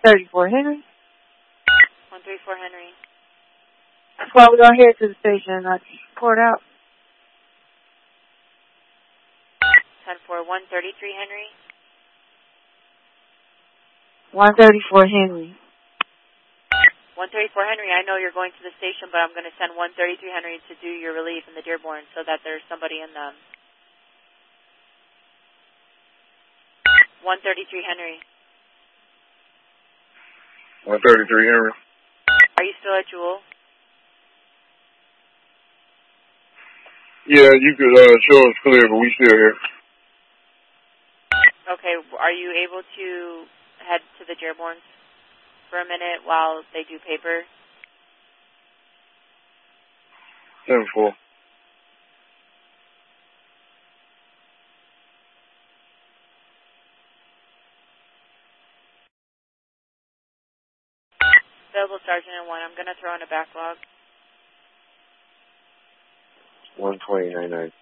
134 Henry. 134 Henry. That's why we're going to head to the station. I just poured out. 10-4, 133 Henry. 134 Henry. 134 Henry, I know you're going to the station, but I'm going to send 133 Henry to do your relief in the Dearborn so that there's somebody in them. 133 Henry. 133 Henry. Are you still at Jewel? Yeah, you could show us clear, but we still here. Okay, are you able to head to the Dearborns for a minute while they do paper? 10-4. Available Sergeant and 1. I'm going to throw in a backlog. 120.99.